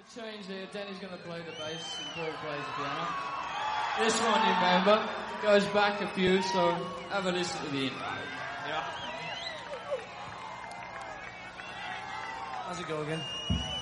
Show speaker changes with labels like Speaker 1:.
Speaker 1: Change there. Danny's going to play the bass and Paul plays the piano. This one, you remember, goes back a few, so have a listen to the intro.
Speaker 2: Yeah. How's it go again?